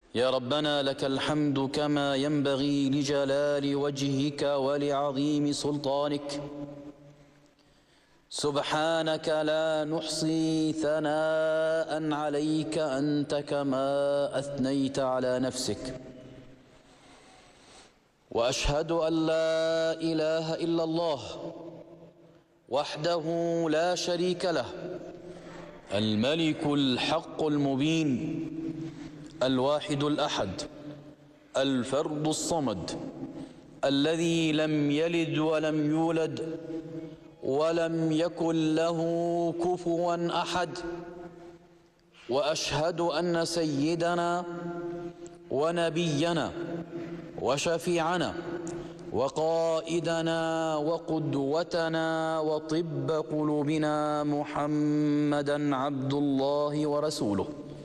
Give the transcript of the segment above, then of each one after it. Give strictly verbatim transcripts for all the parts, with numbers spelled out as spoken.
يا ربنا لك الحمد كما ينبغي لجلال وجهك ولعظيم سلطانك. سبحانك لا نحصي ثناء عليك أنت كما أثنيت على نفسك. وأشهد أن لا إله إلا الله وحده لا شريك له، الملك الحق المبين، الواحد الأحد، الفرد الصمد، الذي لم يلد ولم يولد ولم يكن له كفوا أحد. وأشهد أن سيدنا ونبينا وشفيعنا وقائدنا وقدوتنا وطب قلوبنا محمدًا عبد الله ورسوله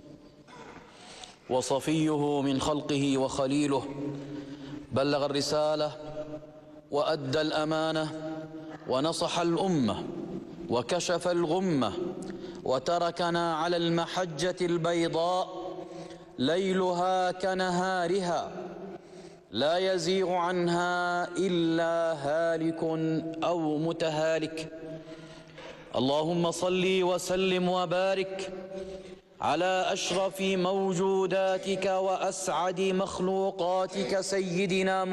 وصفيه من خلقه وخليله، بلغ الرسالة وأدى الأمانة ونصح الأمة وكشف الغمة، وتركنا على المحجة البيضاء ليلها كنهارها لا يزيغ عنها إلا هالك أو متهالك. اللهم صل وسلم وبارك على أشرف موجوداتك وأسعد مخلوقاتك سيدنا محمد